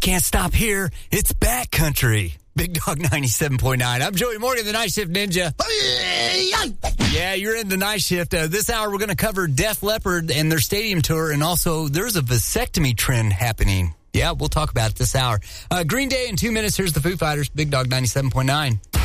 can't stop here. It's backcountry. Big Dog 97.9. I'm Joey Morgan, the Night Shift Ninja. Yeah, you're in the night shift. This hour, we're going to cover Def Leppard and their stadium tour, and also there's a vasectomy trend happening. Yeah, we'll talk about it this hour. Green Day in 2 minutes. Here's the Foo Fighters. Big Dog 97.9.